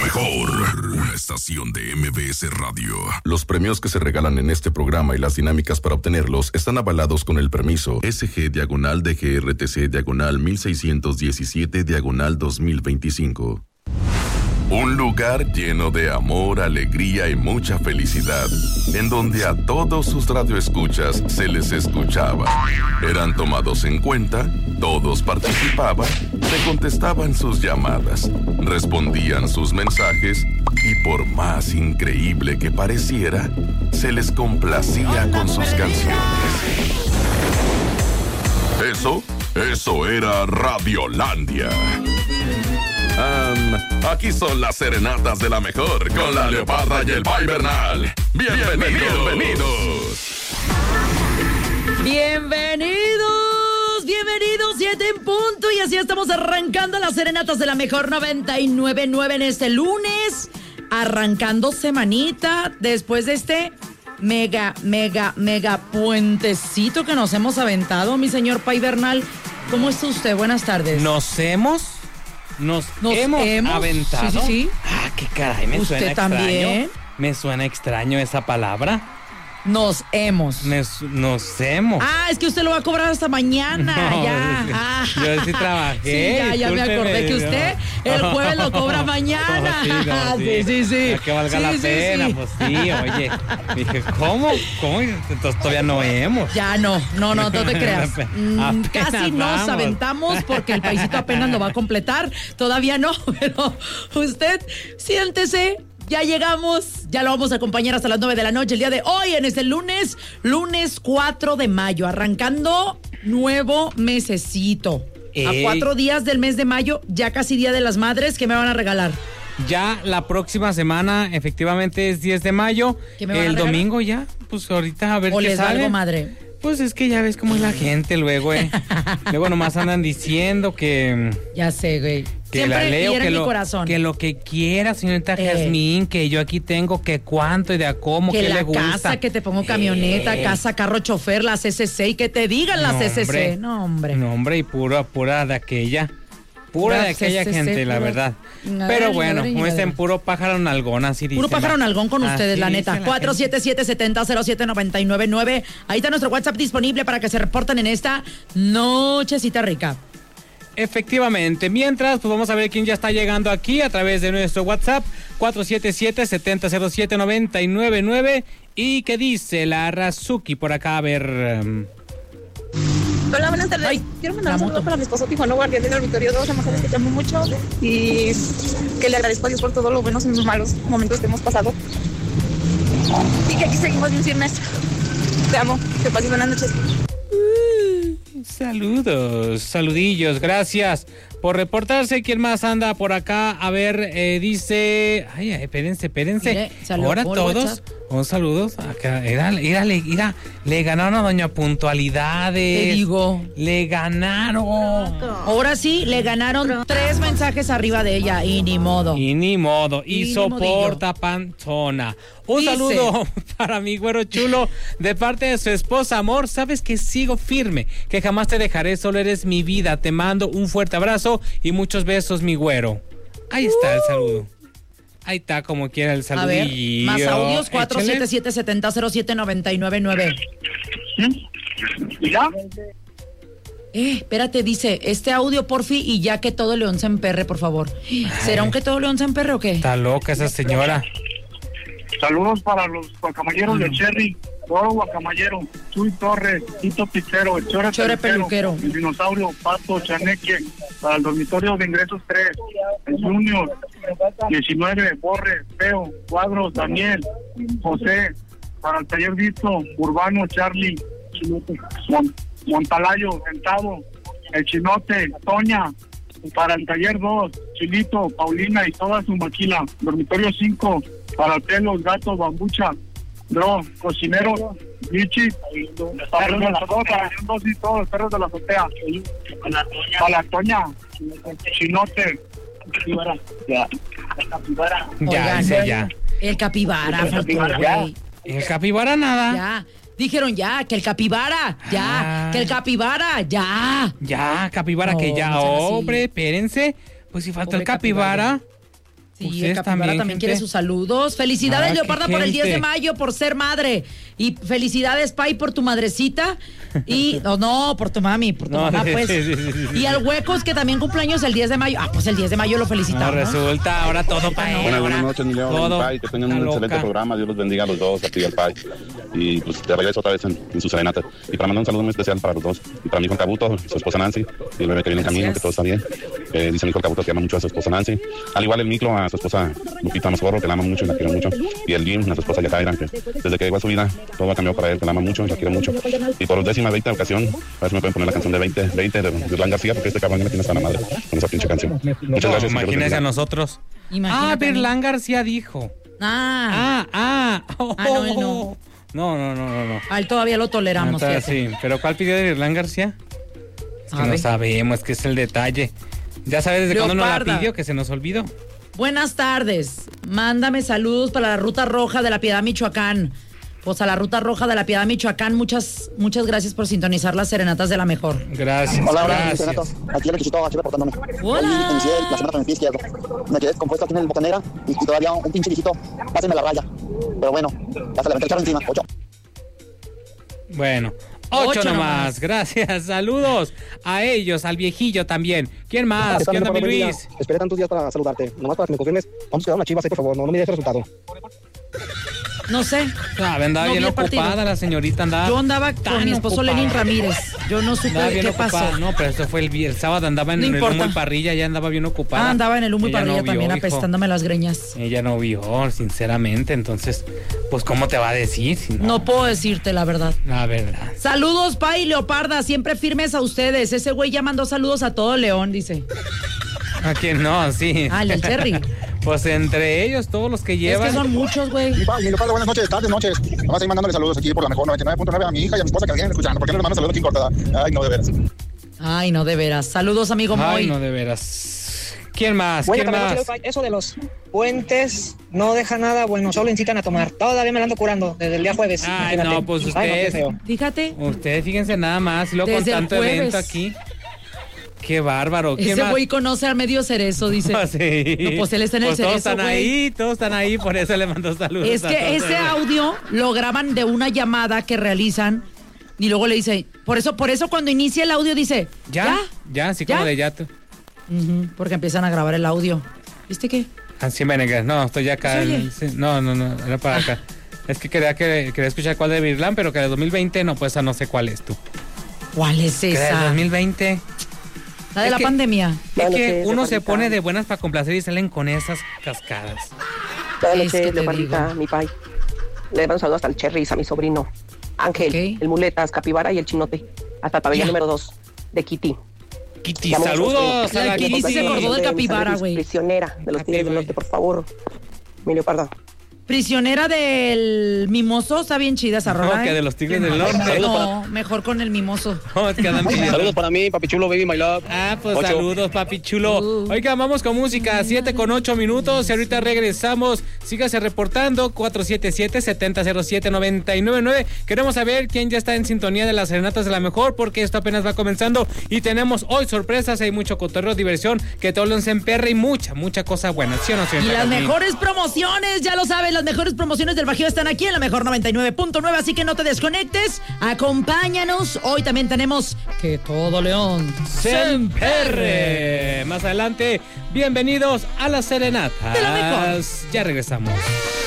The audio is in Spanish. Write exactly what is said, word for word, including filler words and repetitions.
mejor, una estación de M B S Radio. Los premios que se regalan en este programa y las dinámicas para obtenerlos están avalados con el permiso S G diagonal D G R T C diagonal mil seiscientos diecisiete diagonal dos mil veinticinco. Un lugar lleno de amor, alegría y mucha felicidad, en donde a todos sus radioescuchas se les escuchaba. Eran tomados en cuenta, todos participaban, se contestaban sus llamadas, respondían sus mensajes y por más increíble que pareciera, se les complacía con sus canciones. Eso, eso era Radiolandia. Um, aquí son las serenatas de la mejor con la Leoparda y el Pai Bernal. Bienvenidos. Bienvenidos. Bienvenidos. Bienvenidos, siete en punto. Y así estamos arrancando las serenatas de la mejor noventa y nueve punto nueve en este lunes. Arrancando semanita después de este mega, mega, mega puentecito que nos hemos aventado, mi señor Pai Bernal. ¿Cómo está usted? Buenas tardes. ¿Nos hemos? Nos, Nos hemos, hemos aventado. Sí, sí, sí. Ah, qué caray, me ¿Usted suena también? extraño. Me suena extraño esa palabra. Nos hemos. Nos, nos hemos. Ah, es que usted lo va a cobrar hasta mañana. No, ya. es que Ah. yo sí trabajé. Sí, ya, ya me acordé que usted el jueves lo cobra mañana. No, sí, no, sí, sí, sí. Para que valga Sí, la sí, pena, sí. pues sí, oye. Dije, ¿cómo? ¿Cómo? Entonces todavía no hemos. Ya no, no, no, no te creas. Mm, Apenas casi nos vamos. aventamos porque el paisito apenas lo va a completar. Todavía no, pero usted siéntese. Ya llegamos, ya lo vamos a acompañar hasta las nueve de la noche el día de hoy, en este lunes, lunes cuatro de mayo, arrancando nuevo mesecito. Ey. A cuatro días del mes de mayo, ya casi Día de las Madres, ¿qué me van a regalar? Ya la próxima semana, efectivamente, es diez de mayo. ¿Qué me van a El regalar? domingo ya, pues ahorita a ver ¿O qué les sale. valgo madre? Pues es que ya ves cómo es la gente luego, eh. Luego nomás andan diciendo que... Ya sé, güey. Que Siempre la leo, hieren que mi lo, corazón. que lo que quiera, señorita Eh. Jazmín, que yo aquí tengo, que cuánto y de a cómo, Que que la le gusta. casa, que te pongo camioneta, Eh. casa, carro, chofer, la C C C y que te digan la No, C C C. hombre. No, hombre. No, hombre, y pura, pura de aquella. Pura La de aquella C C C, gente, la pura- verdad. Ay, Pero bueno, madre, como madre. dicen, puro pájaro nalgón, así dicen. Puro pájaro nalgón con ustedes, Así la dice neta. la cuatro gente. siete siete, siete cero, cero siete, nueve nueve nueve. Ahí está nuestro WhatsApp disponible para que se reporten en esta nochecita rica. Efectivamente. Mientras, pues vamos a ver quién ya está llegando aquí a través de nuestro WhatsApp cuatro siete siete, siete cero cero siete, nueve nueve nueve. ¿Y qué dice la Razuki por acá? A ver... um, Hola, buenas tardes. Ay, Quiero mandar la un saludo moto. para mi esposo Tijuana Guardián del Auditorio dos, a mujeres que te amo mucho y que le agradezco a Dios por todo lo buenos y los malos momentos que hemos pasado. Y que aquí seguimos bien firmes. Te amo. Que pases buenas noches. Saludos, saludillos, gracias por reportarse. ¿Quién más anda por acá? A ver, eh, dice... Ay, ay, espérense, espérense. Mire, saludó Ahora por todos, WhatsApp. un saludos. Acá, era, era, le, era, le ganaron a doña Puntualidades. Te digo. Le ganaron. Ahora sí, le ganaron tres mensajes arriba de ella y ni modo. Y ni modo, y, Y ni soporta panzona. Un Dice. saludo para mi güero chulo de parte de su esposa. Amor, sabes que sigo firme, que jamás te dejaré, solo eres mi vida. Te mando un fuerte abrazo y muchos besos, mi güero. Ahí está el saludo. Ahí está, como quiera el A ver, saludillo. más audios, cuatro siete Échale. siete, siete cero cero siete, nueve nueve nueve. ¿Y ya? Eh, espérate, dice, este audio porfi y ya que todo León se emperre, por favor. ¿Será un que todo León se emperre o qué? Está loca esa señora. Saludos para los guacamalleros de Cherry, Oro Guacamayero, Chuy Torres, Tito Pizzero, el Chore, Chore Peluquero. el Dinosaurio, Pato, Chaneque, para el dormitorio de ingresos tres, el Junior, diecinueve, Borre, Feo, Cuadros, Daniel, José, para el taller Visto, Urbano, Charlie, Mon- Montalayo, Sentado, el Chinote, Toña, para el taller dos, Chilito, Paulina y toda su maquila, dormitorio cinco, para el Pelos, Gato, Bambucha, Bro, Cocinero, Michi, perros de la azotea, dos y todos, perros de la azotea, para la Toña, Chinote, ya, Ya, Oigan, dice ya. El capibara, El faltó, capibara, ya. güey. El capibara nada. Ya. Dijeron ya, que el capibara, ya, Ah. que el capibara, ya. Ya, capibara No, que ya. no sean así. Hombre, espérense. Pues si faltó Pobre el capibara. Sí, Ustedes el Capibara también, también gente. quiere sus saludos. Felicidades, Ah, Leoparda, qué por el diez de gente. mayo, por ser madre. Y felicidades, Pai, por tu madrecita. Y, no, no, por tu mami, por tu No, mamá, sí, pues. sí, sí, sí, sí. Y al Huecos, que también cumpleaños el diez de mayo. Ah, pues el diez de mayo lo No, felicitamos. resulta ahora todo para él. Buenas, buenas ahora noches, mi León, mi todo Pai, que tengan un está excelente loca. programa, Dios los bendiga a los dos, a ti y al Pai. Y pues te regreso otra vez en, en su serenata. Y para mandar un saludo muy especial para los dos. Y para mi hijo Cabuto, su esposa Nancy, y el bebé que viene en camino, que todo está bien. Eh, dice mi hijo Cabuto que ama mucho a su esposa Nancy. Al igual el Micro, a su esposa Lupita Moscorro, que la ama mucho y la quiere mucho. Y el Jim, a su esposa Yajaira, que desde que llegó a su vida, todo ha cambiado para él, que la ama mucho y la quiere mucho. Y por décima veinte ocasión, a ver si me pueden poner la canción de veinte, veinte de, de Blan García, porque este cabrón ya me tiene hasta la madre con esa pinche canción. Muchas No, gracias. y Dios los imagínense bendiga. a nosotros. Imagínate Ah, a mí. Berlán García dijo. Ah, Ah, ah. Oh, Ah, no, él no. No, no, no, no, no. a él todavía lo toleramos. Ah, fíjate. sí, pero ¿cuál pidió de Berlán García? Es que A no ver. sabemos, es que es el detalle. Ya sabes desde cuándo nos la Leoparda. pidió, que se nos olvidó. Buenas tardes. Mándame saludos para la Ruta Roja de la Piedad, Michoacán. Pues a la Ruta Roja de la Piedad, Michoacán, muchas, muchas gracias por sintonizar las serenatas de la mejor. Gracias, Hola, hola, gracias. Renato. Aquí el requisito, aquí reportándome. Hola. Hoy inicié la semana con el pie izquierdo. Me quedé compuesto aquí en el Bocanera y, y todavía un, un pinche viejito. Pásenme la raya. Pero bueno, ya se le metí el carro encima. Ocho. Bueno, ocho, Ocho nomás. nomás. Gracias, saludos a ellos, al viejillo también. ¿Quién más? ¿Qué tal, ¿Qué onda, mi Pablo? Buen día. Luis? Esperé tantos días para saludarte. Nomás para que me confirmes. Vamos a quedar una chiva, por favor. No, no me dejes resultado. No sé. Ah, andaba No bien vi el partido. ocupada la señorita, andaba. Yo andaba con tan mi esposo ocupada. Lenin Ramírez. Yo no supe Andaba bien qué ocupada. pasó. No, pero eso fue el, vi- el sábado, andaba en No el importa. humo y parrilla, ya andaba bien ocupada. Ah, andaba en el humo y Ella parrilla no vio, también hijo. apestándome las greñas. Ella no vio, sinceramente, entonces, pues, ¿cómo te va a decir? Si no, No puedo decirte la verdad. La verdad. Saludos, Pai y Leoparda, siempre firmes a ustedes. Ese güey ya mandó saludos a todo León, dice. ¿A quién no? Sí. Ah, el del Terry. Pues entre ellos, todos los que Es llevan. que son muchos, güey. Mi padre, mi padre, buenas noches, tardes, noches. Vamos a ir mandándole saludos aquí por la mejor noventa y nueve punto nueve a mi hija y a mi esposa que me vienen escuchando. ¿Por qué no les mando saludos aquí cortada? Ay, no, de veras. Ay, no, de veras. Saludos, amigo Moy. Ay, no, de veras. ¿Quién más? Bueno, ¿Quién también, más? Chile, eso de los puentes no deja nada bueno, solo incitan a tomar. Todavía me la ando curando desde el día jueves. Ay, imagínate. no, pues Ay, no, qué ustedes. feo. Fíjate. Ustedes fíjense nada más, y luego con Desde el tanto jueves. evento aquí. Qué bárbaro. ¿Quién Ese más? güey conoce al medio cerezo, dice. Ah, sí. No, pues él está en el Pues todos cerezo, están güey. ahí, todos están ahí, por eso le mando saludos. Es a que todos ese ellos. audio lo graban de una llamada que realizan y luego le dice, por eso, por eso cuando inicia el audio dice, ¿Ya? ¿ya? Ya, así ¿Ya? como de ya. tú- Ujú, porque empiezan a grabar el audio. ¿Viste qué? Así me negas. No, estoy acá. ¿Se oye? en- sí, no, no, no, era para acá. Es que quería, que quería escuchar cuál de Virlán, pero que de dos mil veinte, no, pues esa no sé cuál es tú. ¿Cuál es Que de esa? dos mil veinte. La de es la que- pandemia. Es Buenas que noches, uno se Leoparita. pone de buenas para complacer y salen con esas cascadas. Buenas Es que noches, te Leoparita, digo. mi pai. Le mando saludos hasta el Cherries, a mi sobrino Ángel, Ok. el Muletas, Capibara y el Chinote. Hasta el pabellón Ya. número dos de Kitty. Kitty, Llamamos saludos La a la Kitty Kitty. se acordó del de capibara, Luis, güey. Prisionera de los Happy Tigres del Boy. Norte, por favor. Mi Leoparda. Prisionera del mimoso, está bien chida esa rola. No, que ¿eh? de los Tigres del Norte. No, mejor con el mimoso. No, es que andan pidiendo. Saludos para mí, papi chulo, baby, my love. Ah, pues Ocho. saludos, papi chulo. Uh. Oiga, vamos con música, siete con ocho minutos y ahorita regresamos. Sígase reportando, cuatro siete siete, siete cero cero siete, nueve nueve nueve. Queremos saber quién ya está en sintonía de las serenatas de la mejor, porque esto apenas va comenzando y tenemos hoy sorpresas, hay mucho cotorreo, diversión, que todo lo emperra y mucha, mucha cosa buena, ¿sí o no, Y señorita las Jasmine? mejores promociones, ya lo sabes, las mejores promociones del Bajío están aquí en la mejor noventa y nueve punto nueve, así que no te desconectes, acompáñanos. Hoy también tenemos que todo León se emperre. Más adelante, bienvenidos a las serenatas. De la mejor. Ya regresamos.